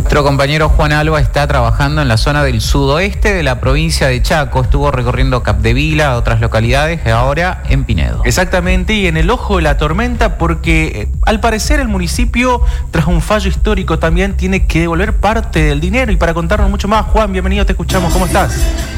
Nuestro compañero Juan Alba está trabajando en la zona del sudoeste de la provincia de Chaco. Estuvo recorriendo Capdevila, otras localidades, y ahora en Pinedo. Exactamente, y en el ojo de la tormenta porque al parecer el municipio, tras un fallo histórico, también tiene que devolver parte del dinero. Y para contarnos mucho más, Juan, bienvenido, te escuchamos, ¿cómo estás?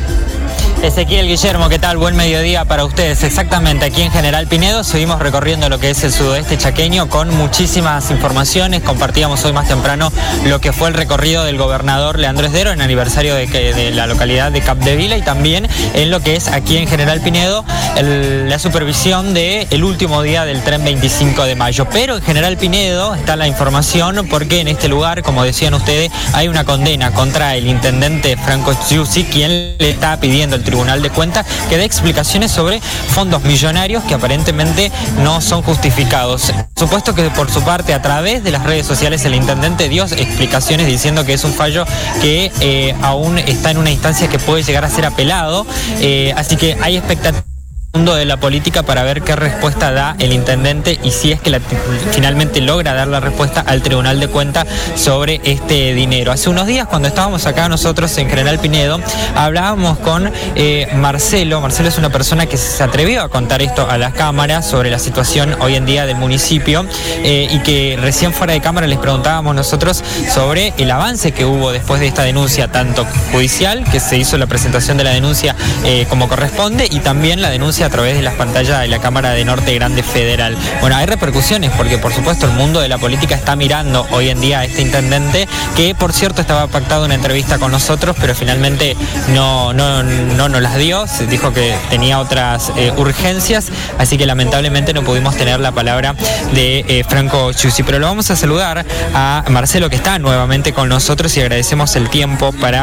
Ezequiel, Guillermo, ¿qué tal? Buen mediodía para ustedes. Exactamente, aquí en General Pinedo seguimos recorriendo lo que es el sudoeste chaqueño con muchísimas informaciones. Compartíamos hoy más temprano lo que fue el recorrido del gobernador Leandro Esdero en aniversario de la localidad de Capdevila, y también en lo que es aquí en General Pinedo la supervisión del último día del tren 25 de mayo. Pero en General Pinedo está la información porque en este lugar, como decían ustedes, hay una condena contra el intendente Franco Giussi, quien le está pidiendo al Tribunal de Cuentas que dé explicaciones sobre fondos millonarios que aparentemente no son justificados. Supuesto que por su parte, a través de las redes sociales, el intendente dio explicaciones diciendo que es un fallo que aún está en una instancia que puede llegar a ser apelado, así que hay expectativas mundo de la política para ver qué respuesta da el intendente y si es que finalmente logra dar la respuesta al Tribunal de Cuentas sobre este dinero. Hace unos días, cuando estábamos acá nosotros en General Pinedo, hablábamos con Marcelo. Marcelo es una persona que se atrevió a contar esto a las cámaras sobre la situación hoy en día del municipio, y que recién fuera de cámara les preguntábamos nosotros sobre el avance que hubo después de esta denuncia, tanto judicial, que se hizo la presentación de la denuncia como corresponde, y también la denuncia a través de las pantallas de la Cámara de Norte Grande Federal. Bueno, hay repercusiones porque por supuesto el mundo de la política está mirando hoy en día a este intendente, que por cierto estaba pactado una entrevista con nosotros, pero finalmente no nos las dio. Se dijo que tenía otras urgencias, así que lamentablemente no pudimos tener la palabra de Franco Giussi. Pero lo vamos a saludar a Marcelo, que está nuevamente con nosotros, y agradecemos el tiempo para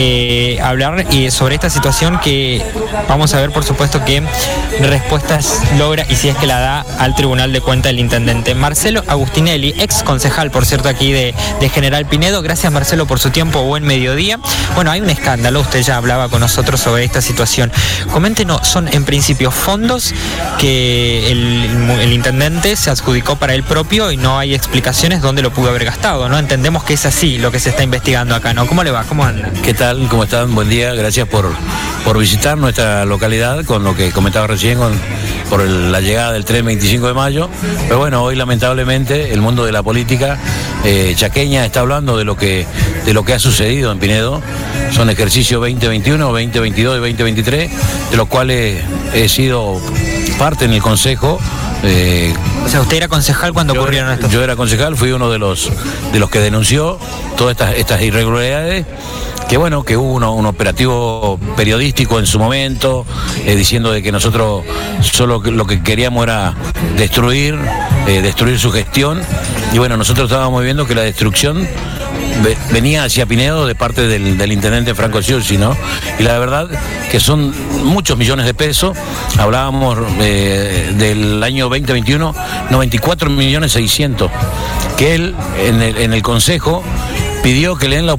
hablar sobre esta situación, que vamos a ver por supuesto que respuestas logra y si es que la da al Tribunal de Cuentas el intendente. Marcelo Agustinelli, ex concejal, por cierto, aquí de General Pinedo. Gracias, Marcelo, por su tiempo. Buen mediodía. Bueno, hay un escándalo, usted ya hablaba con nosotros sobre esta situación. Coméntenos, son en principio fondos que el intendente se adjudicó para él propio y no hay explicaciones dónde lo pudo haber gastado, ¿no? Entendemos que es así lo que se está investigando acá, ¿no? ¿Cómo le va? ¿Cómo anda? ¿Qué tal? ¿Cómo están? Buen día. Gracias por visitar nuestra localidad, con lo que comentaba recién por la llegada del tren 25 de mayo. Pero bueno, hoy lamentablemente el mundo de la política chaqueña está hablando de lo que ha sucedido en Pinedo. Son ejercicios 2021, 2022 y 2023, de los cuales he sido parte en el consejo. O sea, ¿usted era concejal cuando ocurrieron esto? Yo era concejal, fui uno de los que denunció todas estas irregularidades. Que bueno, que hubo un operativo periodístico en su momento, diciendo de que nosotros solo lo que queríamos era destruir su gestión. Y bueno, nosotros estábamos viendo que la destrucción venía hacia Pinedo de parte del intendente Franco Giussi, ¿no? Y la verdad que son muchos millones de pesos. Hablábamos del año 2021, 94.600.000, que él en el consejo pidió que le den la